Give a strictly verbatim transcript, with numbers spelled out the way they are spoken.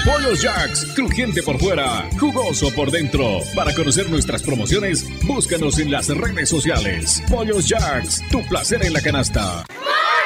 Pollos Jacks, crujiente por fuera, jugoso por dentro. Para conocer nuestras promociones, búscanos en las redes sociales. Pollos Jacks, tu placer en la canasta.